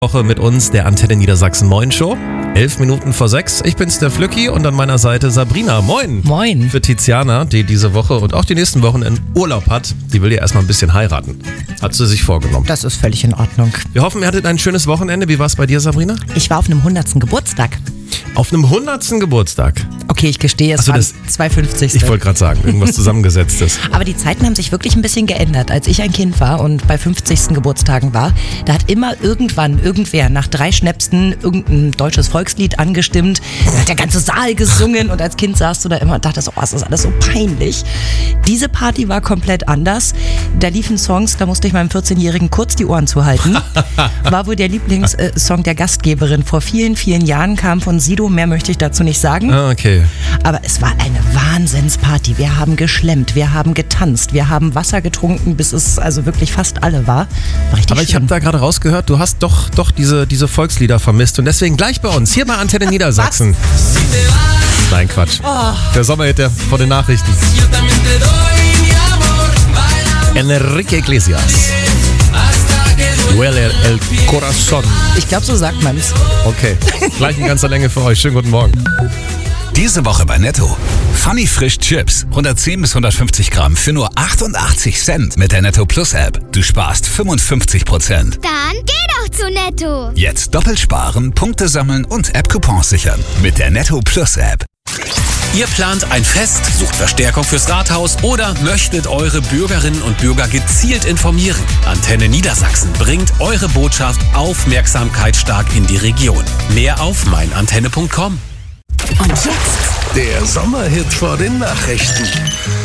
Woche mit uns, der Antenne Niedersachsen Moin Show. 11 Minuten vor 6. Ich bin's, der Flücki, und an meiner Seite Sabrina. Moin. Moin. Für Tiziana, die diese Woche und auch die nächsten Wochen in Urlaub hat. Die will ja erstmal ein bisschen heiraten. Hat sie sich vorgenommen. Das ist völlig in Ordnung. Wir hoffen, ihr hattet ein schönes Wochenende. Wie war's bei dir, Sabrina? Ich war auf einem 100. Geburtstag. Auf einem 100. Geburtstag? Okay, ich gestehe, es waren 250. Ich wollte gerade sagen, irgendwas Zusammengesetztes. Aber die Zeiten haben sich wirklich ein bisschen geändert. Als ich ein Kind war und bei 50. Geburtstagen war, da hat immer irgendwer nach 3 Schnäpsen irgendein deutsches Volkslied angestimmt. Da hat der ganze Saal gesungen und als Kind saßt du da immer und dachtest, oh, das ist alles so peinlich. Diese Party war komplett anders. Da liefen Songs, da musste ich meinem 14-Jährigen kurz die Ohren zuhalten. War wohl der Lieblingssong der Gastgeberin. Vor vielen, vielen Jahren kam von Sido, mehr möchte ich dazu nicht sagen. Ah, okay. Aber es war eine Wahnsinnsparty. Wir haben geschlemmt, wir haben getanzt, wir haben Wasser getrunken, bis es also wirklich fast alle war. War richtig Aber ich habe da gerade rausgehört, du hast doch diese Volkslieder vermisst und deswegen gleich bei uns, hier bei Antenne Niedersachsen. Nein, Quatsch. Oh. Der Sommerhit vor den Nachrichten. Enrique Iglesias. Duele el corazón. Ich glaube, so sagt man's. Okay, gleich in ganzer Länge für euch. Schönen guten Morgen. Diese Woche bei Netto. Funny Frisch Chips. 110 bis 150 Gramm für nur 88 Cent mit der Netto Plus App. Du sparst 55%. Dann geh doch zu Netto. Jetzt doppelt sparen, Punkte sammeln und App-Coupons sichern. Mit der Netto Plus App. Ihr plant ein Fest, sucht Verstärkung fürs Rathaus oder möchtet eure Bürgerinnen und Bürger gezielt informieren. Antenne Niedersachsen bringt eure Botschaft aufmerksamkeitsstark in die Region. Mehr auf meinantenne.com. Und jetzt Der Sommerhit vor den Nachrichten.